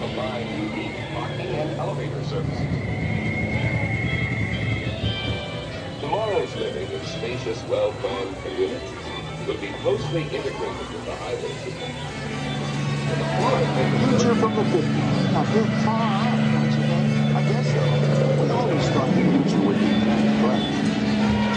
combine unique parking and elevator services. Tomorrow's living in spacious, well-planned communities will be closely integrated with the highway system. Future from the 50s. A bit far